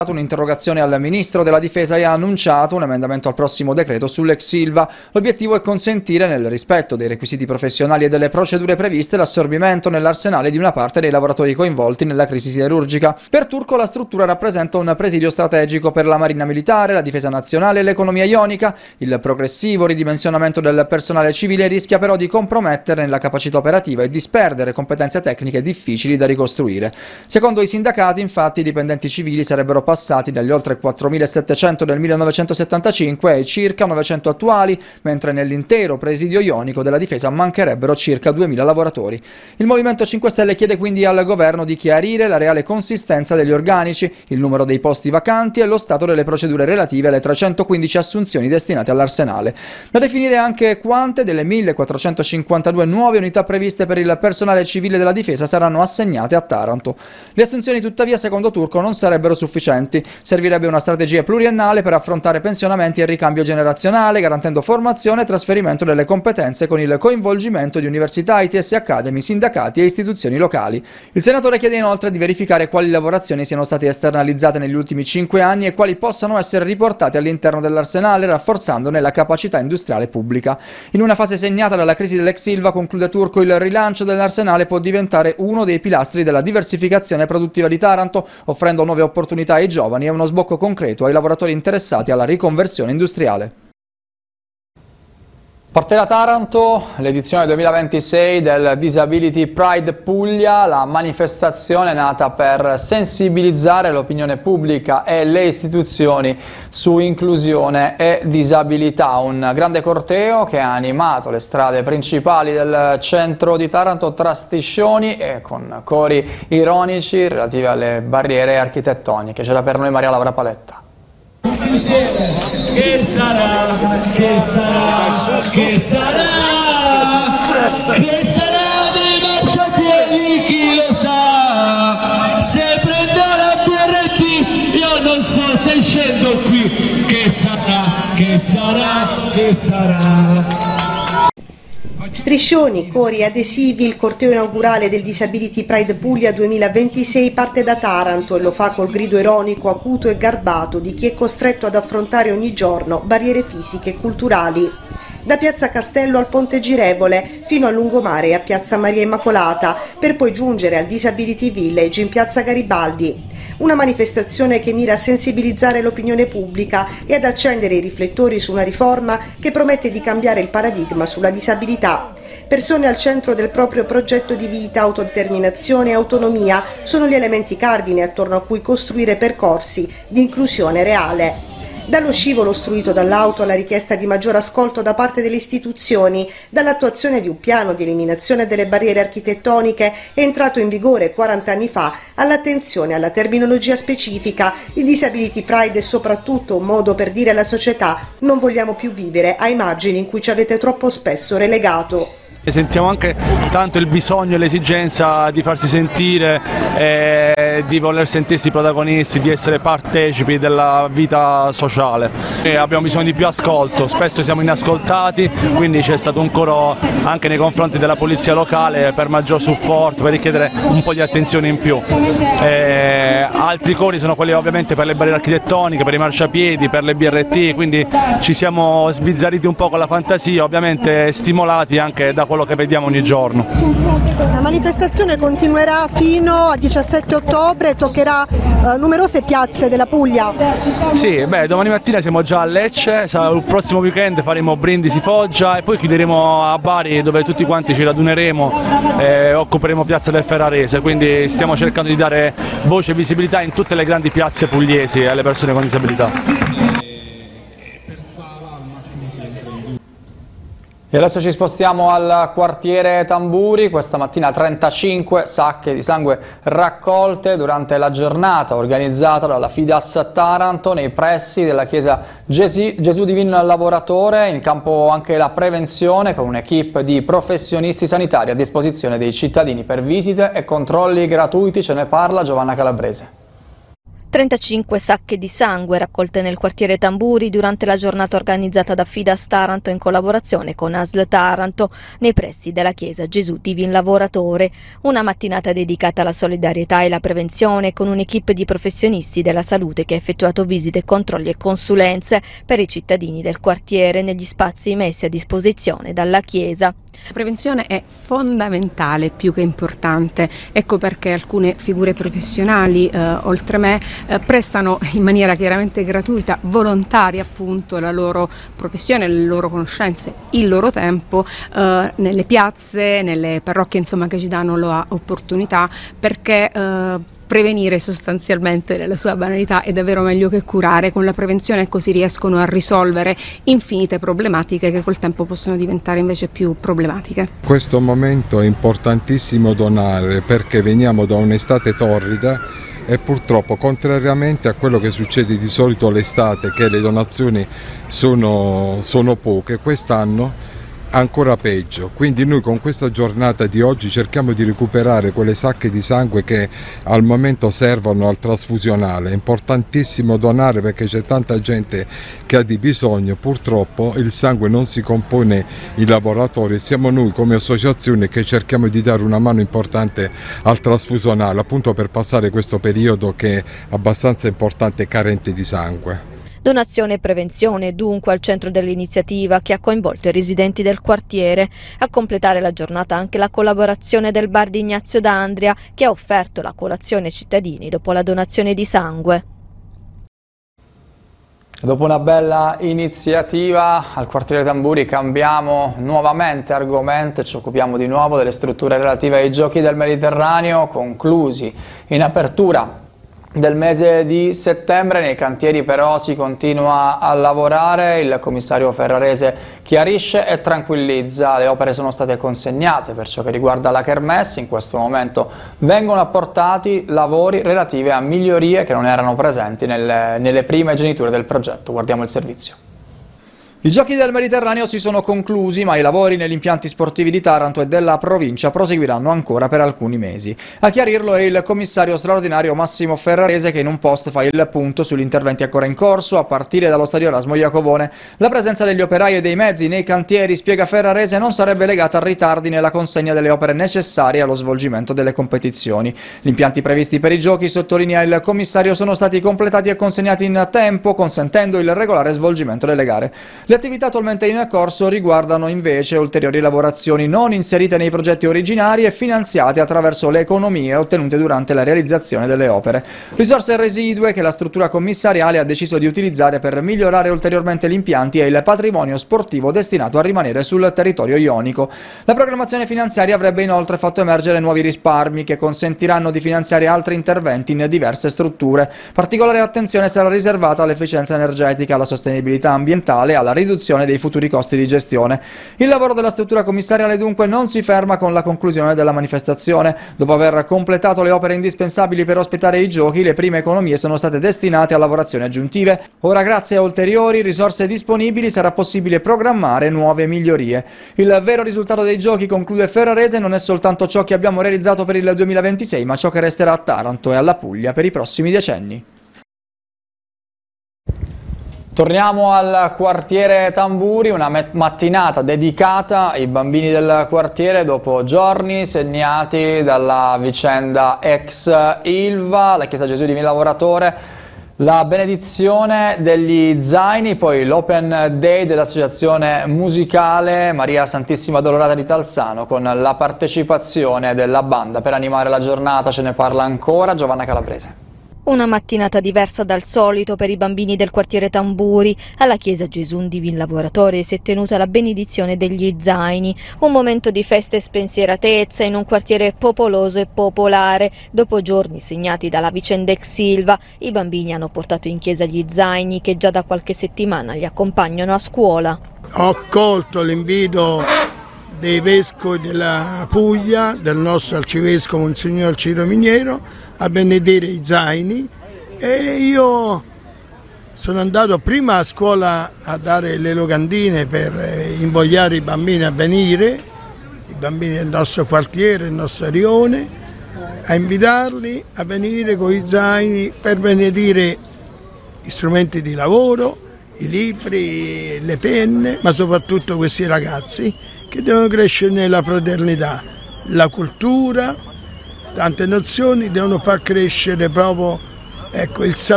Un'interrogazione al Ministro della Difesa e ha annunciato un emendamento al prossimo decreto sull'ex Ilva. L'obiettivo è consentire, nel rispetto dei requisiti professionali e delle procedure previste, l'assorbimento nell'arsenale di una parte dei lavoratori coinvolti nella crisi siderurgica. Per Turco la struttura rappresenta un presidio strategico per la Marina Militare, la Difesa Nazionale e l'economia ionica. Il progressivo ridimensionamento del personale civile rischia però di comprometterne la capacità operativa e disperdere competenze tecniche difficili da ricostruire. Secondo i sindacati, infatti, i dipendenti civili sarebbero passati dagli oltre 4.700 del 1975 ai circa 900 attuali, mentre nell'intero presidio ionico della difesa mancherebbero circa 2.000 lavoratori. Il Movimento 5 Stelle chiede quindi al governo di chiarire la reale consistenza degli organici, il numero dei posti vacanti e lo stato delle procedure relative alle 315 assunzioni destinate all'arsenale. Da definire anche quante delle 1.452 nuove unità previste per il personale civile della difesa saranno assegnate a Taranto. Le assunzioni tuttavia, secondo Turco, non sarebbero sufficienti. Servirebbe una strategia pluriennale per affrontare pensionamenti e ricambio generazionale, garantendo formazione e trasferimento delle competenze con il coinvolgimento di università, ITS Academy, sindacati e istituzioni locali. Il senatore chiede inoltre di verificare quali lavorazioni siano state esternalizzate negli ultimi 5 anni e quali possano essere riportate all'interno dell'arsenale, rafforzandone la capacità industriale pubblica. In una fase segnata dalla crisi dell'ex Ilva, conclude Turco, il rilancio dell'arsenale può diventare uno dei pilastri della diversificazione produttiva di Taranto, offrendo nuove opportunità ai giovani e uno sbocco concreto ai lavoratori interessati alla riconversione industriale. Parte da Taranto l'edizione 2026 del Disability Pride Puglia, la manifestazione nata per sensibilizzare l'opinione pubblica e le istituzioni su inclusione e disabilità. Un grande corteo che ha animato le strade principali del centro di Taranto tra striscioni e con cori ironici relativi alle barriere architettoniche. C'era per noi Maria Laura Paletta. Che sarà, che sarà, che sarà, che sarà dei marciapiedi, chi lo sa, se prenderò BRT io non so se scendo qui, che sarà, che sarà, che sarà. Striscioni, cori, adesivi, il corteo inaugurale del Disability Pride Puglia 2026 parte da Taranto e lo fa col grido ironico, acuto e garbato di chi è costretto ad affrontare ogni giorno barriere fisiche e culturali. Da Piazza Castello al Ponte Girevole, fino a Lungomare e a Piazza Maria Immacolata, per poi giungere al Disability Village in Piazza Garibaldi. Una manifestazione che mira a sensibilizzare l'opinione pubblica e ad accendere i riflettori su una riforma che promette di cambiare il paradigma sulla disabilità. Persone al centro del proprio progetto di vita, autodeterminazione e autonomia sono gli elementi cardine attorno a cui costruire percorsi di inclusione reale. Dallo scivolo ostruito dall'auto alla richiesta di maggior ascolto da parte delle istituzioni, dall'attuazione di un piano di eliminazione delle barriere architettoniche entrato in vigore 40 anni fa, all'attenzione alla terminologia specifica, il Disability Pride è soprattutto un modo per dire alla società: non vogliamo più vivere ai margini in cui ci avete troppo spesso relegato. Sentiamo anche tanto il bisogno e l'esigenza di farsi sentire, di voler sentirsi protagonisti, di essere partecipi della vita sociale. Abbiamo bisogno di più ascolto, spesso siamo inascoltati, quindi c'è stato un coro anche nei confronti della polizia locale per maggior supporto, per richiedere un po' di attenzione in più. Altri cori sono quelli ovviamente per le barriere architettoniche, per i marciapiedi, per le BRT, quindi ci siamo sbizzarriti un po' con la fantasia, ovviamente stimolati anche da quello che vediamo ogni giorno. La manifestazione continuerà fino al 17 ottobre, toccherà numerose piazze della Puglia. Sì, domani mattina siamo già a Lecce, il prossimo weekend faremo Brindisi Foggia e poi chiuderemo a Bari, dove tutti quanti ci raduneremo e occuperemo Piazza del Ferrarese, quindi stiamo cercando di dare voce e visibilità in tutte le grandi piazze pugliesi alle persone con disabilità. E adesso ci spostiamo al quartiere Tamburi. Questa mattina 35 sacche di sangue raccolte durante la giornata organizzata dalla Fidas Taranto nei pressi della chiesa Gesù Divino Lavoratore. In campo anche la prevenzione con un'equipe di professionisti sanitari a disposizione dei cittadini per visite e controlli gratuiti. Ce ne parla Giovanna Calabrese. 35 sacche di sangue raccolte nel quartiere Tamburi durante la giornata organizzata da Fidas Taranto in collaborazione con ASL Taranto nei pressi della chiesa Gesù Divin Lavoratore. Una mattinata dedicata alla solidarietà e alla prevenzione con un'equipe di professionisti della salute che ha effettuato visite, controlli e consulenze per i cittadini del quartiere negli spazi messi a disposizione dalla chiesa. La prevenzione è fondamentale, più che importante, ecco perché alcune figure professionali, oltre me, prestano in maniera chiaramente gratuita, volontaria appunto, la loro professione, le loro conoscenze, il loro tempo nelle piazze, nelle parrocchie, insomma, che ci danno l'opportunità, perché prevenire sostanzialmente, nella sua banalità, è davvero meglio che curare. Con la prevenzione così riescono a risolvere infinite problematiche che col tempo possono diventare invece più problematiche. Questo momento è importantissimo donare perché veniamo da un'estate torrida e purtroppo, contrariamente a quello che succede di solito l'estate, che le donazioni sono poche, quest'anno ancora peggio. Quindi noi con questa giornata di oggi cerchiamo di recuperare quelle sacche di sangue che al momento servono al trasfusionale. È importantissimo donare perché c'è tanta gente che ha di bisogno. Purtroppo il sangue non si compone in laboratorio, siamo noi come associazione che cerchiamo di dare una mano importante al trasfusionale, appunto per passare questo periodo che è abbastanza importante e carente di sangue. Donazione e prevenzione dunque al centro dell'iniziativa, che ha coinvolto i residenti del quartiere. A completare la giornata anche la collaborazione del bar di Ignazio D'Andria, che ha offerto la colazione ai cittadini dopo la donazione di sangue. Dopo una bella iniziativa al quartiere Tamburi cambiamo nuovamente argomento e ci occupiamo di nuovo delle strutture relative ai Giochi del Mediterraneo, conclusi in apertura del mese di settembre. Nei cantieri però si continua a lavorare. Il commissario ferrarese chiarisce e tranquillizza: le opere sono state consegnate. Per ciò che riguarda la Kermesse, in questo momento vengono apportati lavori relativi a migliorie che non erano presenti nelle prime geniture del progetto. Guardiamo il servizio. I Giochi del Mediterraneo si sono conclusi, ma i lavori negli impianti sportivi di Taranto e della provincia proseguiranno ancora per alcuni mesi. A chiarirlo è il commissario straordinario Massimo Ferrarese, che in un post fa il punto sugli interventi ancora in corso, a partire dallo stadio Erasmo Iacovone. La presenza degli operai e dei mezzi nei cantieri, spiega Ferrarese, non sarebbe legata a ritardi nella consegna delle opere necessarie allo svolgimento delle competizioni. Gli impianti previsti per i Giochi, sottolinea il commissario, sono stati completati e consegnati in tempo, consentendo il regolare svolgimento delle gare. Le attività attualmente in corso riguardano invece ulteriori lavorazioni non inserite nei progetti originari e finanziate attraverso le economie ottenute durante la realizzazione delle opere. Risorse residue che la struttura commissariale ha deciso di utilizzare per migliorare ulteriormente gli impianti e il patrimonio sportivo destinato a rimanere sul territorio ionico. La programmazione finanziaria avrebbe inoltre fatto emergere nuovi risparmi che consentiranno di finanziare altri interventi in diverse strutture. Particolare attenzione sarà riservata all'efficienza energetica, alla sostenibilità ambientale e alla riduzione dei futuri costi di gestione. Il lavoro della struttura commissariale dunque non si ferma con la conclusione della manifestazione. Dopo aver completato le opere indispensabili per ospitare i Giochi, le prime economie sono state destinate a lavorazioni aggiuntive. Ora, grazie a ulteriori risorse disponibili, sarà possibile programmare nuove migliorie. Il vero risultato dei Giochi, conclude Ferrarese, non è soltanto ciò che abbiamo realizzato per il 2026, ma ciò che resterà a Taranto e alla Puglia per i prossimi decenni. Torniamo al quartiere Tamburi, una mattinata dedicata ai bambini del quartiere dopo giorni segnati dalla vicenda ex Ilva, la chiesa Gesù Divin Lavoratore, la benedizione degli zaini, poi l'Open Day dell'associazione musicale Maria Santissima Dolorata di Talsano con la partecipazione della banda. Per animare la giornata ce ne parla ancora Giovanna Calabrese. Una mattinata diversa dal solito per i bambini del quartiere Tamburi. Alla chiesa Gesù Divin Lavoratore si è tenuta la benedizione degli zaini, un momento di festa e spensieratezza in un quartiere popoloso e popolare. Dopo giorni segnati dalla vicenda ex Ilva, i bambini hanno portato in chiesa gli zaini che già da qualche settimana li accompagnano a scuola. Ho accolto l'invito dei vescovi della Puglia, del nostro arcivescovo Monsignor Ciro Miniero, a benedire i zaini, e io sono andato prima a scuola a dare le locandine per invogliare i bambini a venire, i bambini del nostro quartiere, del nostro rione, a invitarli a venire con i zaini per benedire gli strumenti di lavoro, i libri, le penne, ma soprattutto questi ragazzi che devono crescere nella fraternità, la cultura, tante nozioni devono far crescere proprio il sapere.